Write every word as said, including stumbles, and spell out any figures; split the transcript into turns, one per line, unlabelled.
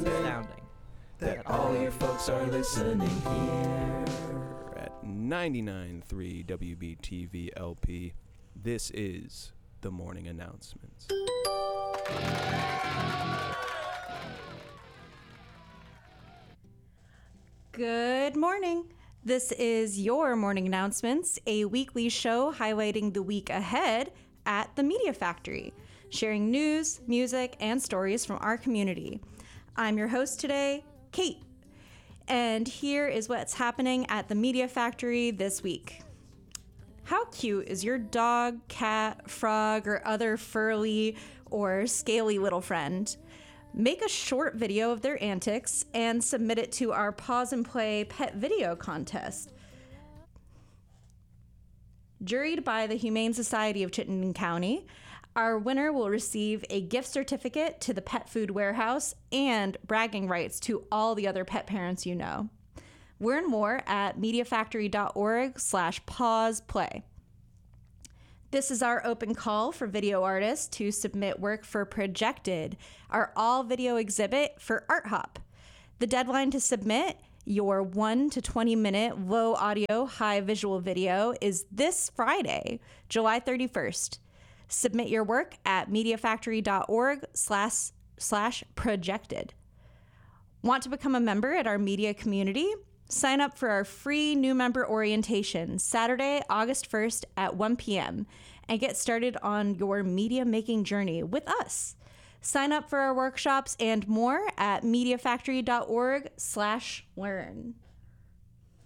astounding.
That all your folks are listening here.
At ninety-nine point three W B T V L P, this is the morning announcements.
Good morning. This is your Morning Announcements, a weekly show highlighting the week ahead at the Media Factory, sharing news, music, and stories from our community. I'm your host today, Kate, and here is what's happening at the Media Factory this week. How cute is your dog, cat, frog, or other furry or scaly little friend? Make a short video of their antics and submit it to our Pause and Play Pet Video Contest. Juried by the Humane Society of Chittenden County, our winner will receive a gift certificate to the Pet Food Warehouse and bragging rights to all the other pet parents you know. Learn more at mediafactory.org slash pause play. This is our open call for video artists to submit work for Projected, our all-video exhibit for Art Hop. The deadline to submit your one to twenty minute low audio, high visual video is this Friday, July thirty-first. Submit your work at mediafactory.org slash slash projected. Want to become a member at our media community? Sign up for our free new member orientation Saturday, August first at one p.m. and get started on your media making journey with us. Sign up for our workshops and more at mediafactory.org slash learn.